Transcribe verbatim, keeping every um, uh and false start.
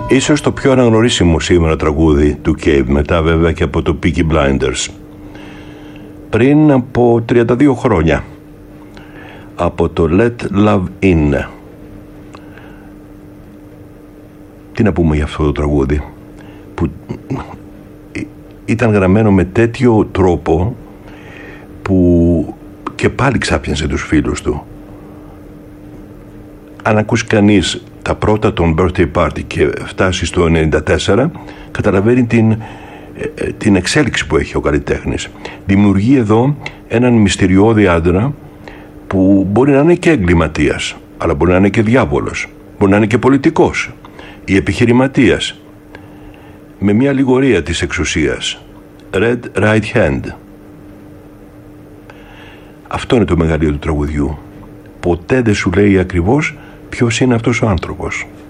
Ίσως το πιο αναγνωρίσιμο σήμερα τραγούδι του Cave, μετά βέβαια και από το Peaky Blinders. Πριν από τριάντα δύο χρόνια, από το Let Love In. Τι να πούμε για αυτό το τραγούδι, που ήταν γραμμένο με τέτοιο τρόπο που και πάλι ξάπιασε τους φίλους του. Αν ακούσει κανείς τα πρώτα των birthday party και φτάσει στο ενενήντα τέσσερα, καταλαβαίνει την, την εξέλιξη που έχει ο καλλιτέχνης. Δημιουργεί εδώ έναν μυστηριώδη άντρα που μπορεί να είναι και εγκληματίας, αλλά μπορεί να είναι και διάβολος, μπορεί να είναι και πολιτικός ή επιχειρηματίας, με μια αλληγορία της εξουσίας. Red Right Hand. Αυτό είναι το μεγαλείο του τραγουδιού. Ποτέ δεν σου λέει ακριβώς ποιος είναι αυτός ο άνθρωπος.